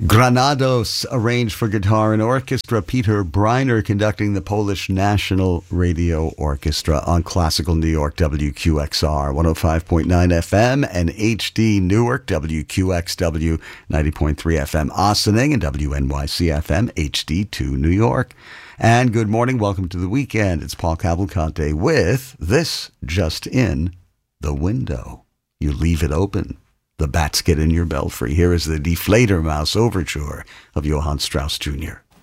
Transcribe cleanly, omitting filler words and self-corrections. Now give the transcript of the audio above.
Granados, arranged for guitar and orchestra. Peter Breiner conducting the Polish National Radio Orchestra on Classical New York, WQXR 105.9 FM, and HD Newark, WQXW 90.3 FM Ossining, and WNYC FM HD2 New York. And good morning, welcome to the weekend. It's Paul Cavalcante with this just in, The Window. You leave it open. The bats get in your belfry. Here is the Die Fledermaus Overture of Johann Strauss Jr.